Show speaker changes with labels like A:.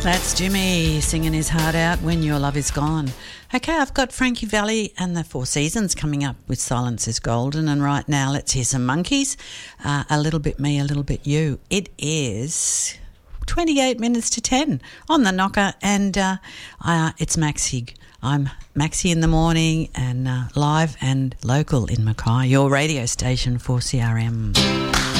A: That's Jimmy singing his heart out when your love is gone. Okay, I've got Frankie Valli and the Four Seasons coming up with Silence is Golden, and right now let's hear some Monkeys. A little bit me, a little bit you. It is 28 minutes to 10 on the knocker, and it's Maxi. I'm Maxi in the morning and live and local in Mackay, your radio station for CRM.